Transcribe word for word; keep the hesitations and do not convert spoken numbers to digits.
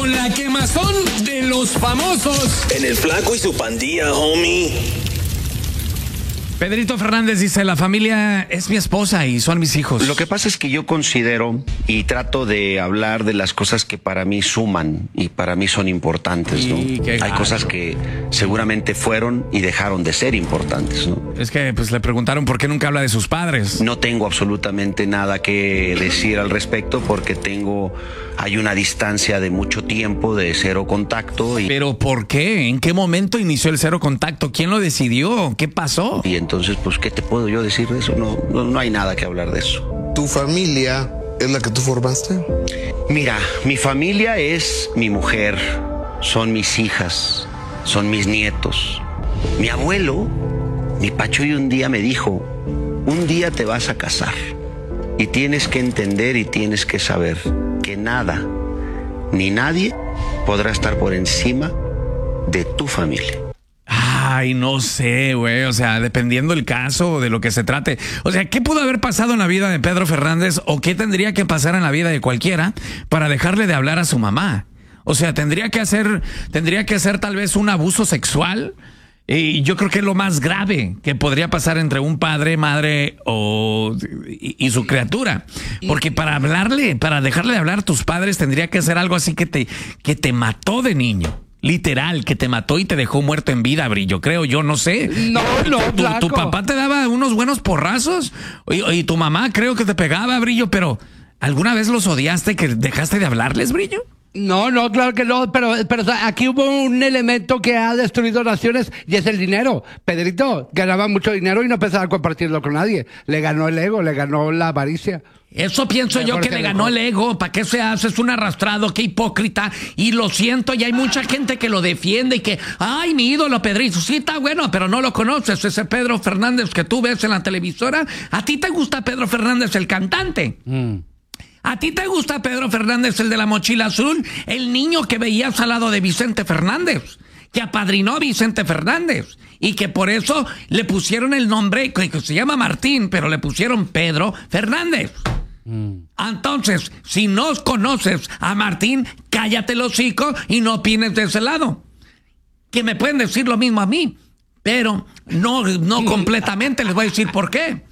con la quemazón de los famosos. En el Flaco y su pandilla, homie. Pedrito Fernández dice, la familia es mi esposa y son mis hijos. Lo que pasa es que yo considero y trato de hablar de las cosas que para mí suman y para mí son importantes, ¿no? Hay gato. Cosas que seguramente fueron y dejaron de ser importantes, ¿no? Es que pues le preguntaron por qué nunca habla de sus padres. No tengo absolutamente nada que decir al respecto porque tengo, hay una distancia de mucho tiempo de cero contacto. Y, ¿Pero por qué? ¿En qué momento inició el cero contacto? ¿Quién lo decidió? ¿Qué pasó? Y entonces, pues, ¿qué te puedo yo decir de eso? No, no, no hay nada que hablar de eso. ¿Tu familia es la que tú formaste? Mira, mi familia es mi mujer, son mis hijas, son mis nietos. Mi abuelo, mi Pachuy, un día me dijo, un día te vas a casar y tienes que entender y tienes que saber que nada ni nadie podrá estar por encima de tu familia. Ay, no sé, güey, o sea, dependiendo el caso, de lo que se trate. O sea, ¿qué pudo haber pasado en la vida de Pedro Fernández o qué tendría que pasar en la vida de cualquiera para dejarle de hablar a su mamá? O sea, tendría que hacer, tendría que hacer tal vez un abuso sexual. Y yo creo que es lo más grave que podría pasar entre un padre, madre o, y, y su criatura. Porque para hablarle, para dejarle de hablar a tus padres, tendría que hacer algo así que te, que te mató de niño. Literal, que te mató y te dejó muerto en vida, Brillo, creo yo, no sé. No, no, ¿Tu, tu papá te daba unos buenos porrazos? Y, y tu mamá creo que te pegaba, Brillo, pero ¿alguna vez los odiaste que dejaste de hablarles, Brillo? No, no, claro que no, pero, pero aquí hubo un elemento que ha destruido naciones y es el dinero. Pedrito ganaba mucho dinero y no pensaba compartirlo con nadie. Le ganó el ego, le ganó la avaricia. Eso pienso yo que le ganó el ego. ¿Para qué se hace? Es un arrastrado, qué hipócrita. Y lo siento, y hay mucha gente que lo defiende y que, ay, mi ídolo Pedrito, sí está bueno, pero no lo conoces. Ese Pedro Fernández que tú ves en la televisora, ¿a ti te gusta Pedro Fernández el cantante? Mm. ¿A ti te gusta Pedro Fernández, el de la mochila azul? El niño que veías al lado de Vicente Fernández, que apadrinó a Vicente Fernández y que por eso le pusieron el nombre, que se llama Martín, pero le pusieron Pedro Fernández. Mm. Entonces, si no conoces a Martín, cállate el hocico y no opines de ese lado. Que me pueden decir lo mismo a mí, pero no, no completamente. Les voy a decir por qué.